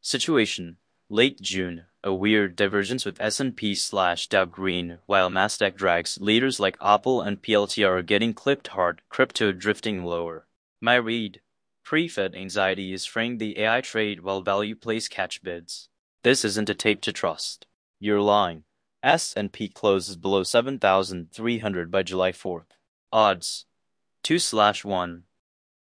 Situation: Late June, a weird divergence with S&P/Dow green, while Nasdaq drags. Leaders like Apple and PLT are getting clipped hard, crypto drifting lower. My read: Pre-Fed anxiety is fraying the AI trade while value plays catch bids. This isn't a tape to trust. You're lying. S&P closes below 7,300 by July 4th. Odds: 2/1.